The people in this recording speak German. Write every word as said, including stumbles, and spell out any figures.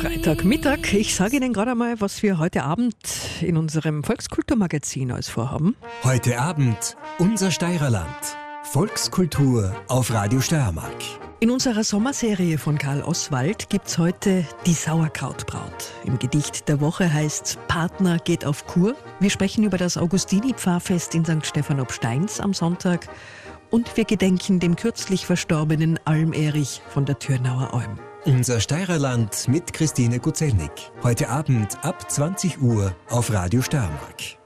Freitagmittag. Ich sage Ihnen gerade einmal, was wir heute Abend in unserem Volkskulturmagazin alles vorhaben. Heute Abend unser Steirerland. Volkskultur auf Radio Steiermark. In unserer Sommerserie von Karl Oswald gibt's heute die Sauerkrautbraut. Im Gedicht der Woche heißt's Partner geht auf Kur. Wir sprechen über das Augustini-Pfarrfest in Sankt Stephan ob Steins am Sonntag. Und wir gedenken dem kürzlich verstorbenen Alm-Erich von der Thürnauer Alm. Unser Steirerland mit Christine Guzelnik. Heute Abend ab zwanzig Uhr auf Radio Steiermark.